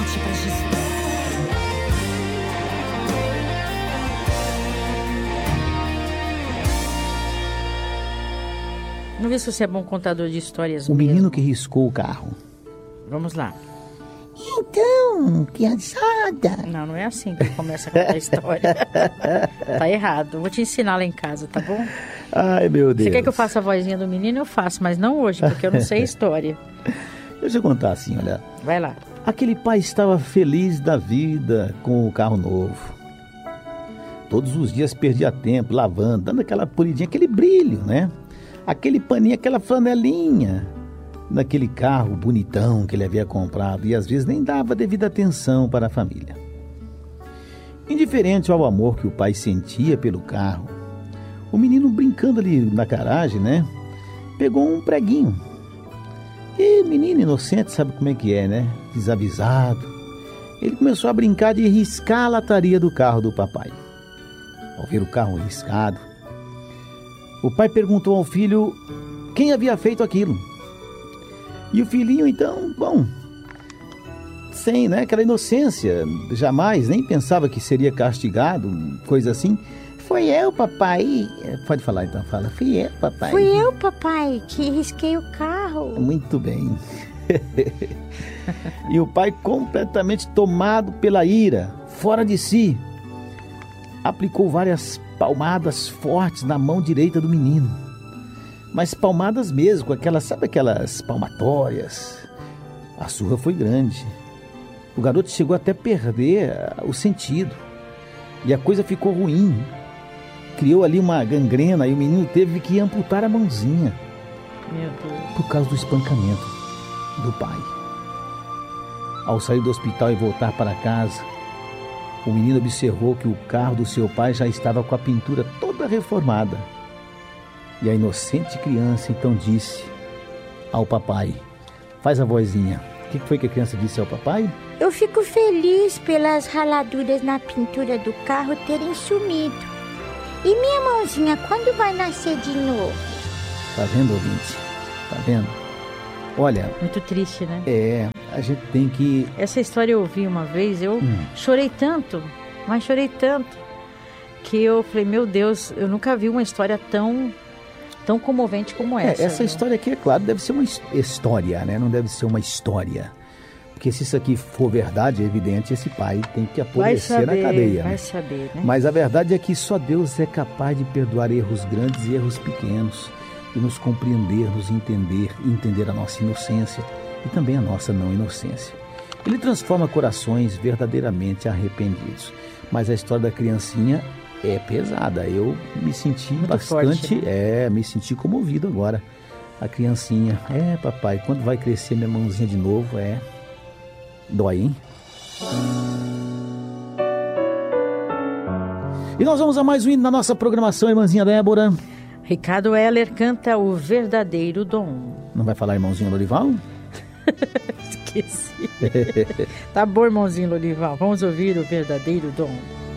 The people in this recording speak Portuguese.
volte pra Jesus. Vamos ver se você é bom contador de histórias O mesmo. menino que riscou o carro. Vamos lá. Então, criançada. Não é assim que começa a contar a história. Tá errado. Vou te ensinar lá em casa, tá bom? Ai, meu Deus. Você quer que eu faça a vozinha do menino? Eu faço, mas não hoje, porque eu não sei a história. Deixa eu contar assim, olha. Vai lá. Aquele pai estava feliz da vida com o carro novo. Todos os dias perdia tempo lavando, dando aquela polidinha, aquele brilho, né? Aquele paninho, aquela flanelinha naquele carro bonitão que ele havia comprado e às vezes nem dava devida atenção para a família. Indiferente ao amor que o pai sentia pelo carro, o menino brincando ali na garagem, né? Pegou um preguinho. E menino inocente sabe como é que é, né? Desavisado. Ele começou a brincar de riscar a lataria do carro do papai. Ao ver o carro riscado, o pai perguntou ao filho quem havia feito aquilo. E o filhinho, então, bom, sem, né, aquela inocência, jamais, nem pensava que seria castigado, coisa assim. Foi eu, papai. Pode falar então, fala. Fui eu, papai. Fui eu, papai, que risquei o carro. Muito bem. E o pai, completamente tomado pela ira, fora de si, aplicou várias palmadas fortes na mão direita do menino. Mas palmadas mesmo, com aquelas, sabe aquelas palmatórias? A surra foi grande. O garoto chegou até a perder o sentido. E a coisa ficou ruim. Criou ali uma gangrena e o menino teve que amputar a mãozinha. Meu Deus. Por causa do espancamento do pai. Ao sair do hospital e voltar para casa, o menino observou que o carro do seu pai já estava com a pintura toda reformada. E a inocente criança então disse ao papai, faz a vozinha. O que foi que a criança disse ao papai? Eu fico feliz pelas raladuras na pintura do carro terem sumido. E minha mãozinha, quando vai nascer de novo? Tá vendo, ouvinte? Tá vendo? Olha... Muito triste, né? A gente tem que... Essa história eu ouvi uma vez, eu chorei tanto, mas chorei tanto, que eu falei, meu Deus, eu nunca vi uma história tão comovente como essa. Essa história aqui, é claro, deve ser uma história, né? Não deve ser uma história. Porque se isso aqui for verdade, é evidente, esse pai tem que apodrecer na cadeia. Vai saber, né? Mas a verdade é que só Deus é capaz de perdoar erros grandes e erros pequenos, e nos compreender, nos entender a nossa inocência e também a nossa não inocência. Ele transforma corações verdadeiramente arrependidos. Mas a história da criancinha é pesada. Eu me senti muito bastante, forte, né? Me senti comovido agora. A criancinha, papai, quando vai crescer minha mãozinha de novo, dói, hein? E nós vamos a mais um hino na nossa programação, irmãzinha Débora. Ricardo Heller canta O Verdadeiro Dom. Não vai falar irmãozinho Lorival? Esqueci. Tá bom, irmãozinho Lorival. Vamos ouvir O Verdadeiro Dom.